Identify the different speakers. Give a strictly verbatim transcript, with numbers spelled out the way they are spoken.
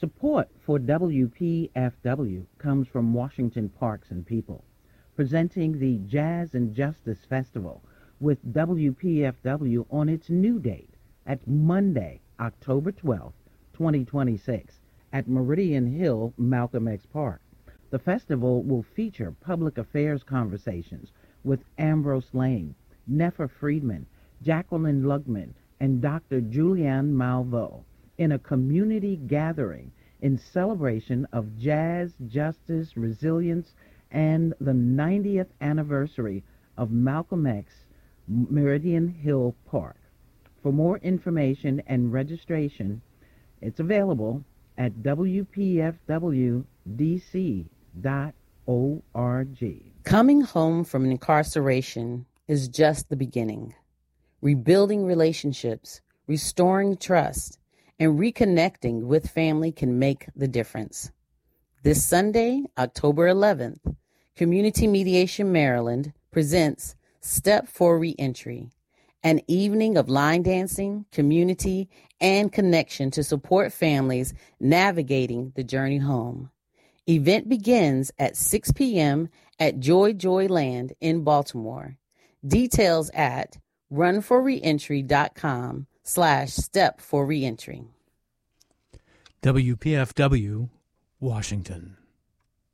Speaker 1: Support for W P F W comes from Washington Parks and People, presenting the Jazz and Justice Festival with W P F W on its new date at Monday, October twelfth, twenty twenty-six, at Meridian Hill, Malcolm X Park. The festival will feature public affairs conversations with Ambrose Lane, Nefer Friedman, Jacqueline Lugman, and Doctor Julianne Malveaux in a community gathering in celebration of jazz, justice, resilience, and the ninetieth anniversary of Malcolm X Meridian Hill Park. For more information and registration, it's available at w p f w d c dot org.
Speaker 2: Coming home from incarceration is just the beginning. Rebuilding relationships, restoring trust, and reconnecting with family can make the difference. This Sunday, October eleventh, Community Mediation Maryland presents Step for Reentry, an evening of line dancing, community, and connection to support families navigating the journey home. Event begins at six p.m. at Joy Joy Land in Baltimore. Details at runforreentry.com slash step for reentry.
Speaker 3: W P F W, Washington.